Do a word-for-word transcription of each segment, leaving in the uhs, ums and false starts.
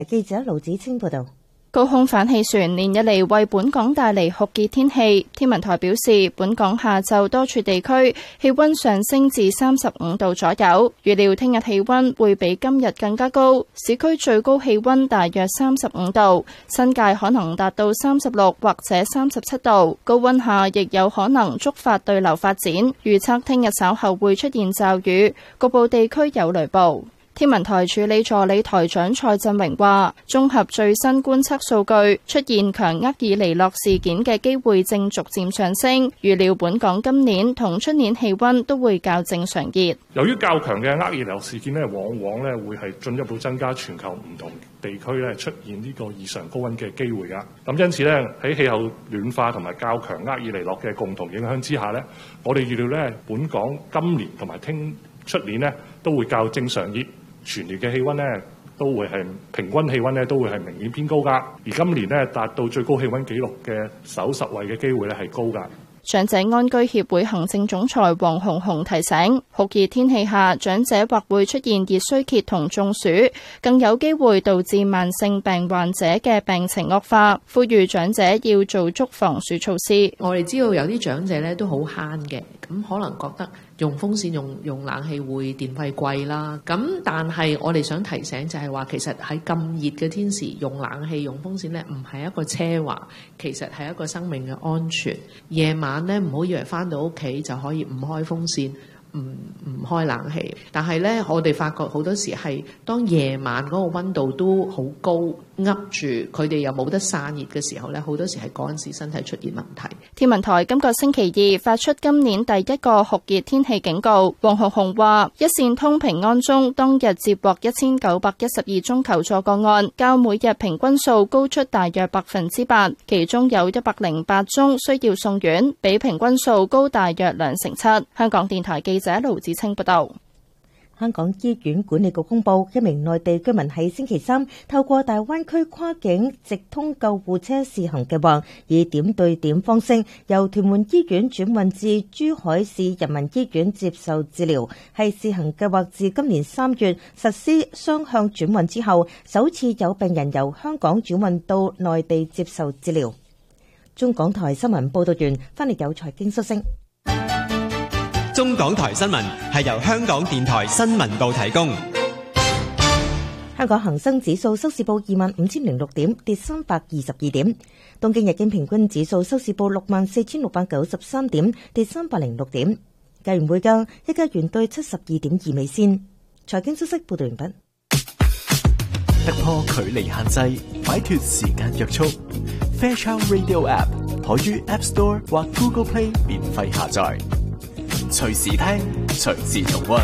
記者盧子清報道。 高空反氣旋連日嚟為本港帶嚟酷熱天氣，天文台表示，本港下晝多處地區氣溫上升至三十五度左右，預料聽日氣溫會比今日更加高，市區最高氣溫大約三十五度，新界可能達到三十六或者三十七度，高溫下亦有可能觸發對流發展，預測聽日稍後會出現驟雨，局部地區有雷暴。天文台助理助理台長蔡振榮話，綜合最新觀測數據，出現強厄爾尼諾事件嘅機會正逐漸上升，預料本港今年同出年氣溫都會較正常熱。 由於較強嘅厄爾尼諾事件咧，往往咧會係進一步增加全球唔同地區咧出現呢個異常高溫嘅機會㗎。咁因此咧，喺氣候暖化同埋較強厄爾尼諾嘅共同影響之下咧，我哋預料咧本港今年同埋聽出年咧都會較正常熱。全年嘅氣溫呢都會係平均氣溫呢都會係明顯偏高㗎，而今年呢達到最高氣溫紀錄嘅首十位嘅機會呢係高㗎。 長者安居協會行政總裁黃紅紅提醒，酷熱天氣下，長者或會出現熱衰竭同中暑，更有機會導致慢性病患者嘅病情惡化，呼籲長者要做足防暑措施。 我哋知道有啲長者咧都好慳嘅，咁可能覺得用風扇用用冷氣會電費貴啦，咁但係我哋想提醒就係話，其實喺咁熱嘅天時用冷氣用風扇咧，唔係一個奢華，其實係一個生命嘅安全。夜晚咧唔好以為返到屋企就可以唔開風扇，唔唔開冷氣，但係咧我哋發覺好多時係當夜晚嗰個溫度都好高，噏住佢哋又冇得散熱嘅時候咧，好多時係嗰陣時身體出現問題。 天文台今個星期二發出今年第一個酷熱天氣警告。黃紅紅話，一線通平安鐘當日接獲一千九百一十二宗求助個案，較每日平均數高出大約百分之八，其中有一百零八宗需要送院，比平均數高大約兩成七。香港電台記者盧子清報道。 香港醫院管理局公布，一名內地居民喺星期三透過大灣區跨境直通救護車試行計劃，以點對點方式由屯門醫院轉運至珠海市人民醫院接受治療，係試行計劃自今年三月實施雙向轉運之後，首次有病人由香港轉運到內地接受治療。中港台新聞報道完，翻嚟有財經消息。 中港台新聞係由香港電台新聞部提供。 香港恒生指數收市報二萬五千零六點，跌三百二十二點。東京日經平均指數收市報六萬四千六百九十三點，跌三百零六點。計完匯價，一加元兌七十二點二美仙。財經消息報道完畢。 突破距離限制，擺脫時間約束。Fairchild Radio App 可於 App Store 或 Google Play 免費下載。隨時聽，隨時重溫。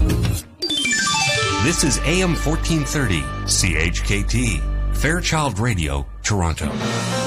This is A M fourteen thirty C H K T Fairchild Radio Toronto.